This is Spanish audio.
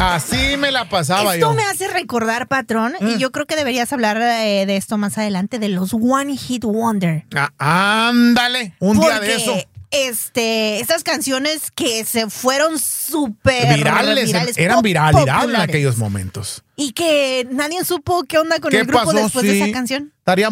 Así me la pasaba Esto yo. me hace recordar, patrón, y yo creo que deberías hablar de esto más adelante, de los One Hit Wonder. Ándale, un día de eso. Estas canciones que se fueron súper Virales, eran viralidad en aquellos momentos. Y que nadie supo qué onda con el grupo pasó? después de Sí. esa canción. Estaría